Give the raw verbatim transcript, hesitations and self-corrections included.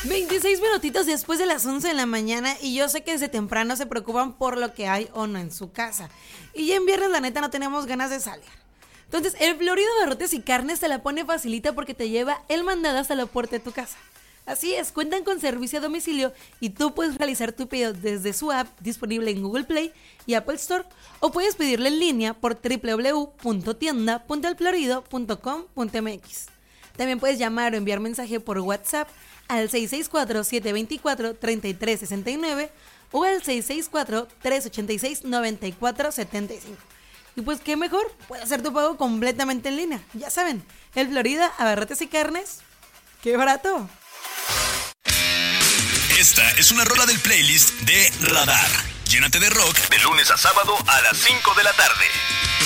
veintiséis minutitos después de las once de la mañana y yo sé que desde temprano se preocupan por lo que hay o no en su casa. Y ya en viernes la neta no tenemos ganas de salir. Entonces el Florido Abarrotes y Carnes te la pone facilita porque te lleva el mandado hasta la puerta de tu casa. Así es, cuentan con servicio a domicilio y tú puedes realizar tu pedido desde su app disponible en Google Play y Apple Store o puedes pedirle en línea por doble u doble u doble u punto tienda punto el florido punto com punto m x. También puedes llamar o enviar mensaje por WhatsApp al seis seis cuatro, siete dos cuatro, tres tres seis nueve o al seis seis cuatro, tres ocho seis, nueve cuatro siete cinco. Y pues qué mejor, puedes hacer tu pago completamente en línea. Ya saben, el Florida Abarrotes y Carnes, ¡qué barato! Esta es una rola del playlist de Radar. Llénate de rock de lunes a sábado a las cinco de la tarde.